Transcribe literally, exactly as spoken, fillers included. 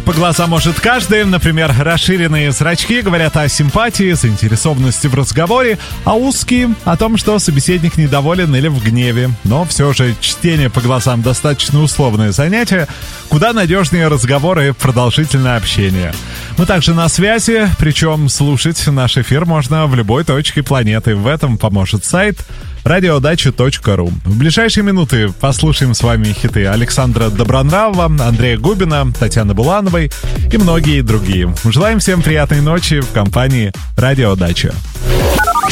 по глазам может каждый. Например, расширенные зрачки говорят о симпатии, заинтересованности в разговоре, а узкие — о том, что собеседник недоволен или в гневе. Но все же чтение по глазам достаточно условное занятие. Куда надежнее разговоры и продолжительное общение. Мы также на связи, причем слушать наш эфир можно в любой точке планеты. В этом поможет сайт радиодача точка ру. В ближайшие минуты послушаем с вами хиты Александра Добронравова, Андрея Губина, Татьяны Булановой и многие другие. Желаем всем приятной ночи в компании «Радио Дача».